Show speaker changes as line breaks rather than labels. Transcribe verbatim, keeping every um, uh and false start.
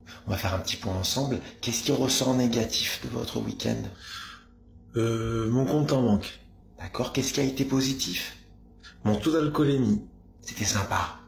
On va faire un petit point ensemble. Qu'est-ce qui ressort négatif de votre week-end?
Euh, mon compte en banque.
D'accord, qu'est-ce qui a été positif?
Mon taux d'alcoolémie.
C'était sympa.